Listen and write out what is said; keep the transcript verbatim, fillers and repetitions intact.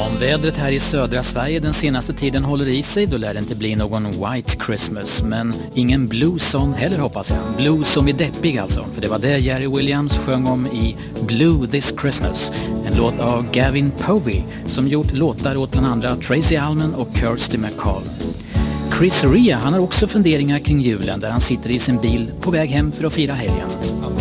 Om vädret här i södra Sverige den senaste tiden håller i sig, då lär det inte bli någon White Christmas. Men ingen blues song heller, hoppas jag. Blues som är deppig alltså, för det var det Jerry Williams sjöng om i Blue This Christmas. En låt av Gavin Povey som gjort låtar åt bland andra Tracy Allman och Kirsty MacColl. Chris Rea, han har också funderingar kring julen där han sitter i sin bil på väg hem för att fira helgen.